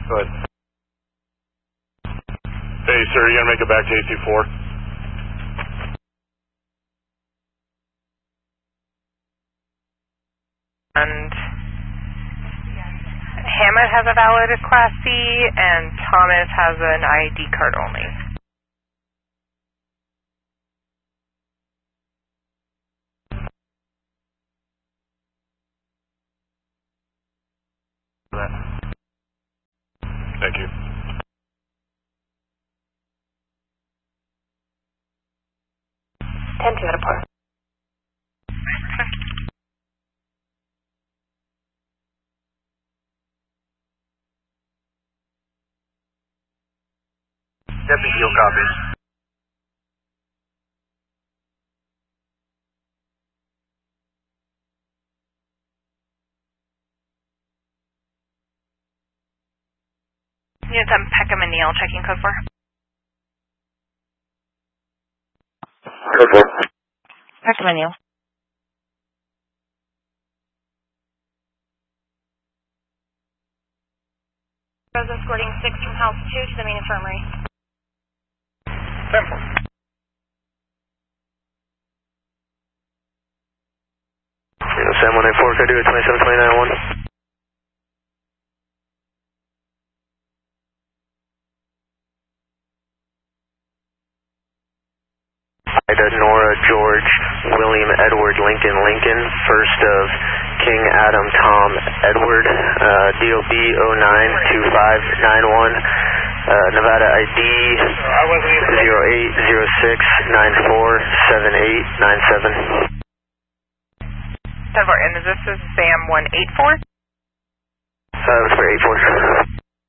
Go ahead. Hey, sir, you gonna make it back to AC4? And Hammett has a valid Class C, and Thomas has an ID card only. Thank you. Ten-2 at a par. Deputy Heel copies. Unit 7, Peckham and Neal, checking code 4. Code 4. Peckham and Neal. I was escorting 6 from House 2 to the main infirmary. 10-4. Sam 194, could I do a 2729-1? Ida, Nora, George, William, Edward, Lincoln, Lincoln, first of King, Adam, Tom, Edward, DOB 092591, Nevada ID 0806947897. 10-4, and is this Sam 184? That was for 84.